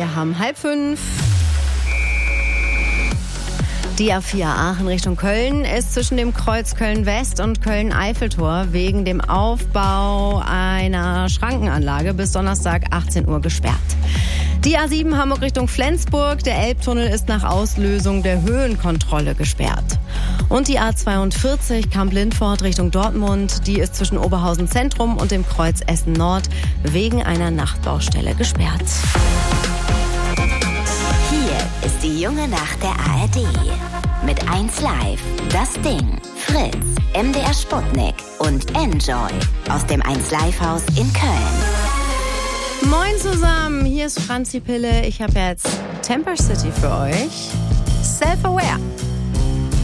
Wir haben 4:30. Die A4 Aachen Richtung Köln ist zwischen dem Kreuz Köln-West und Köln-Eiffeltor wegen dem Aufbau einer Schrankenanlage bis Donnerstag 18 Uhr gesperrt. Die A7 Hamburg Richtung Flensburg, der Elbtunnel ist nach Auslösung der Höhenkontrolle gesperrt. Und die A42 Kamp-Lindfort Richtung Dortmund, die ist zwischen Oberhausen Zentrum und dem Kreuz Essen Nord wegen einer Nachtbaustelle gesperrt. Hier ist die junge Nacht der ARD. Mit 1Live, Das Ding, Fritz, MDR Sputnik und Enjoy aus dem 1Live-Haus in Köln. Moin zusammen, hier ist Franzi Pille. Ich habe jetzt Temper City für euch. Self-Aware.